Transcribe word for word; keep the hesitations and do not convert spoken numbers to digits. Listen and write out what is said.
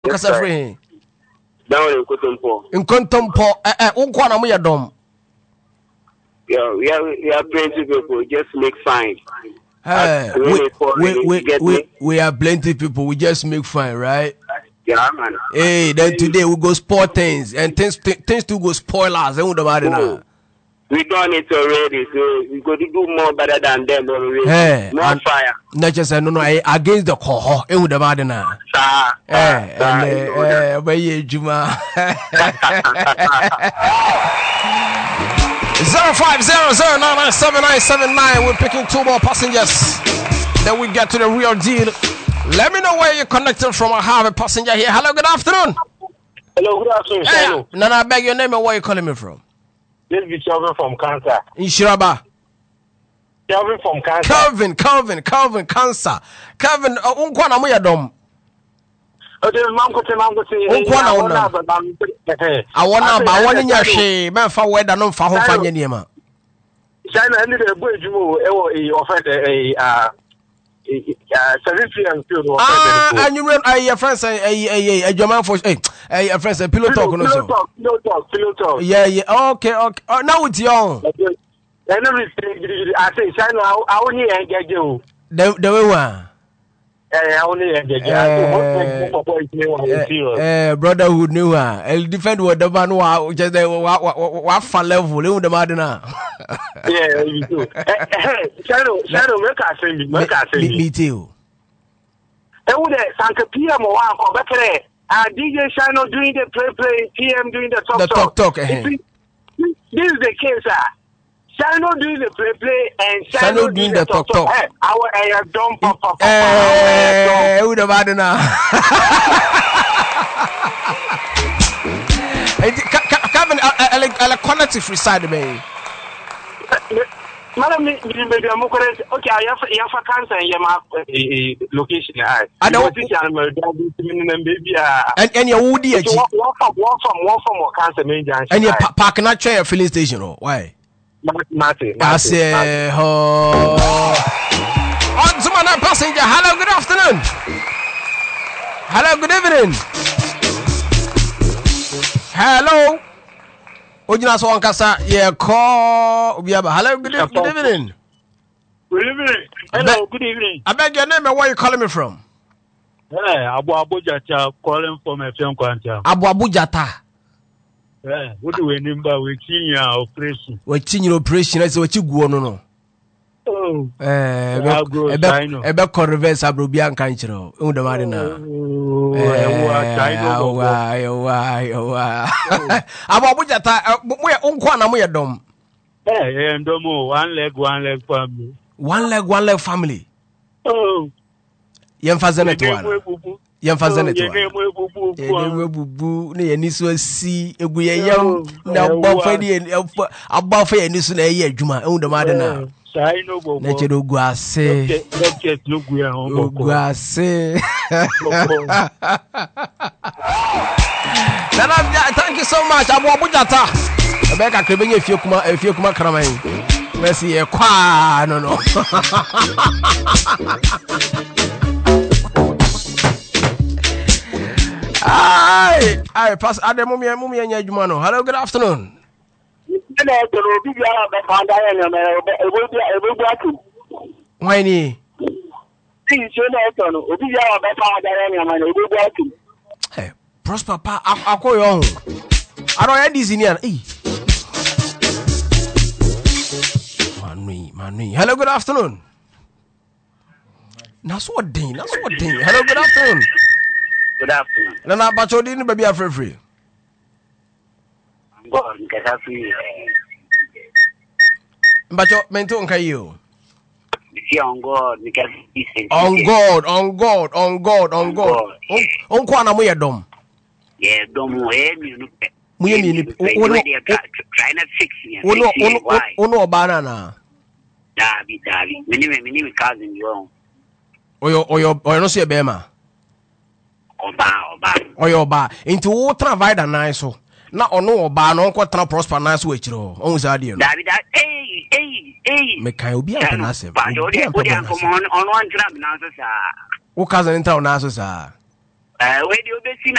Kasa free. Down in Kotompo. In Kotompo, eh eh, unkwana mo yadom. Yeah, we are we are plenty people. Just make fine. Hey, we, we, we, we, we are plenty people. We just make fun, right? Yeah, man. Hey, then today we go spoil things, and things th- things to go spoil us. Oh, we done it already, so we go to do more better than them already. Hey, more fire. Not just no no against the coho. Eh, would have na. Ah, eh, eh, eh, eh, Juma. Zero five zero zero nine nine seven nine seven nine. We're picking two more passengers. Then we get to the real deal. Let me know where you're connected from. I have a passenger here. Hello, good afternoon. Hello, good afternoon. Hey, hello. Nana, I beg your name and where you calling me from? This is Kelvin from Cancer. In Shiraba. Kelvin from Cancer. Kelvin, Kelvin, Kelvin, Cancer. Kelvin, unkwana mo yadom. Okay, mango te mango te. Unkwana una. I wanna, I wanna nyashe. Man, fa weda no fa ho fa nyema. China any the boy jumo e wo e offer a uh seven p.m. Ah, and you run your friends a a a German for eh a friends a pillow talk no so. Pillow talk, pillow talk. Yeah, yeah. Okay, okay. Oh, now it's young. And everything I say China I only engage you. The the way one. Eh, I only engage you. Eh, brotherhood new ah. El defend what the man wa just the wa wa fa level e the man na. Yeah, you do. Shadow, shadow, make us sing, make us sing. Me too. And with the Sanka P M or one for better, uh, D J Shano doing the play play, P M doing the talk the talk. talk uh, this is the case, sir. Shano doing the play play and Shano, Shano doing the talk talk. Hey, our air dumb papa. Eh, who the bad now? Kevin, I like connected free side me. Madam, maybe I'm okay. I have I have a cancer in your location. I don't think I'm baby. And and your woody, one from one from one from what cancer major. And your parking at chair filling station, or why? Martin, I say, oh, on some other passenger. Hello, good afternoon. Hello, good evening. Hello. Ojina so ankasa ye call obi aba. Hello, good, good evening. Good evening. Hello, good evening. I beg your name and where you calling me from? Hey, Abu Abu Jata calling from a film Kwanta. Abu Abu Jata. Yeah, what do we remember we Kenya operation? We Kenya operation, I say what you go no no. Oh. Eh, ebe ebe ko reverse abrobia nkan kire. Ehun de mari na. Eh, wa wa wa. Abu Abu Jata, mo ye unko na mo ye dom. Eh, eh ndom one leg one leg family. One leg one leg family. Oh. Yem fazene to ana. Yem fazene to ana. Ye bubu ne ye niso asi egu ye yam na agbafa ne agbafa ye niso na ye adwuma. Ehun de mari na. Sai no go. Na chedo guase. Doctors no go ya hon. Guase. Nana, thank you so much. Abu Abu Jata. Abeka krebenye fie kuma fie kuma kraman. Merci e kwa no no. Ai, ai pass ade mummy mummy anya adwuma no. Hello, good afternoon. Why ni? Hey, Prosper pa akoyo. I don't hear this in here. Hey. Manui, Manui. Hello, good afternoon. That's what day. That's what day. Hello, good afternoon. Good afternoon. Nana bacho di ni baby afre free. God, nkasa free. Bacho mento nkai yo. On God, on God, on God, on God, on God. On kwa na mo ye dom. Yeah, dom we mi no pe. Mo ye mi ni try not fix me. Ono ono ono oba na na. Dabi dabi. Mini me mini me cousin yo. Oyo oyo oyo no se be ma. Oba oba. Oyo oba. Into wo travail da nan so. Na ono oba no nko tra prosper nan so wechiro. On za de no. Dabi da eh eh eh. Me kai obi ampa na se. Ba yo de odi anko on on one trap na so sa. Wo cousin nta na so sa. Eh we de obesi